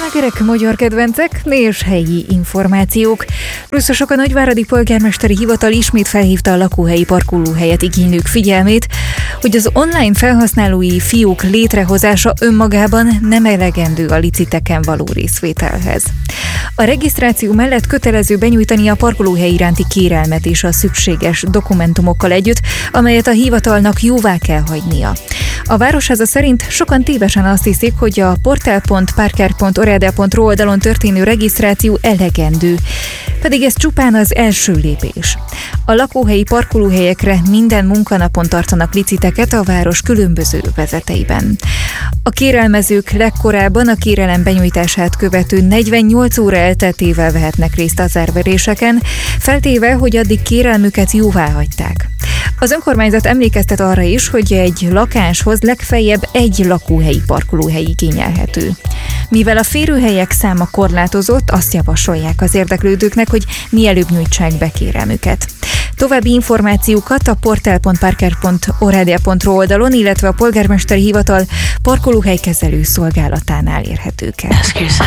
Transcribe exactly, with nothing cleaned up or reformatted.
Slágerek, magyar kedvencek és helyi információk. Pluszosok a Nagyváradi Polgármesteri Hivatal ismét felhívta a lakóhelyi parkolóhelyet igénylők figyelmét, hogy az online felhasználói fiók létrehozása önmagában nem elegendő a liciteken való részvételhez. A regisztráció mellett kötelező benyújtani a parkolóhely iránti kérelmet és a szükséges dokumentumokkal együtt, amelyet a hivatalnak jóvá kell hagynia. A Városháza szerint sokan tévesen azt hiszik, hogy a portál pont parker pont oradea pont ru oldalon történő regisztráció elegendő, pedig ez csupán az első lépés. A lakóhelyi parkolóhelyekre minden munkanapon tartanak liciteket a város különböző övezeteiben. A kérelmezők legkorábban a kérelem benyújtását követő negyvennyolc óra elteltével vehetnek részt az árveréseken, feltéve, hogy addig kérelmüket jóvá hagyták. Az önkormányzat emlékeztet arra is, hogy egy lakáshoz legfeljebb egy lakóhelyi parkolóhely igényelhető. Mivel a férőhelyek száma korlátozott, azt javasolják az érdeklődőknek, hogy mielőbb nyújtsák be kérelmüket. További információkat a portál pont parker pont oradea pont ru oldalon, illetve a Polgármesteri Hivatal parkolóhelykezelő szolgálatánál érhetők el.